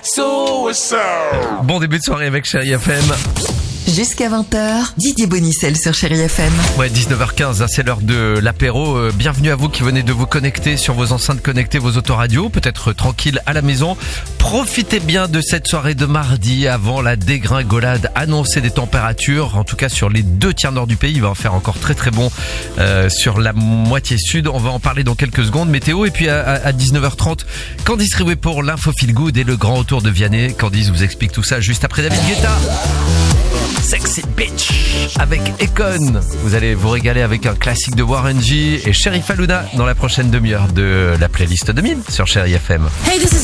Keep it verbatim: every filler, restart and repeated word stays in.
Bon début de soirée avec Chérie F M. Jusqu'à vingt heures, Didier Bonicel sur Chérie F M. Ouais, dix-neuf heures quinze, hein, c'est l'heure de l'apéro. Euh, bienvenue à vous qui venez de vous connecter sur vos enceintes connectées, vos autoradios, peut-être tranquille à la maison. Profitez bien de cette soirée de mardi avant la dégringolade annoncée des températures. En tout cas, sur les deux tiers nord du pays, il va en faire encore très très bon euh, sur la moitié sud. On va en parler dans quelques secondes. Météo, et puis à, à dix-neuf heures trente, Candice Riouet pour l'info feel good et le grand retour de Vianney. Candice vous explique tout ça juste après David Guetta. Sexy Bitch avec Econ. Vous allez vous régaler avec un classique de Warren G et Sheriff Aluna dans la prochaine demi-heure de la playlist deux mille sur Chérie F M. Hey, this is